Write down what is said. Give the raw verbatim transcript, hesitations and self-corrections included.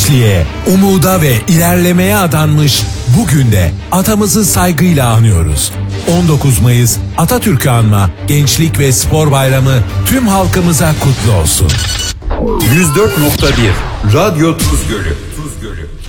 gençliğe, umuda ve ilerlemeye adanmış bugün de atamızı saygıyla anıyoruz. on dokuz Mayıs Atatürk'ü anma Gençlik ve Spor Bayramı tüm halkımıza kutlu olsun. yüz dört nokta bir Radyo Tuz Gölü. Tuz Gölü.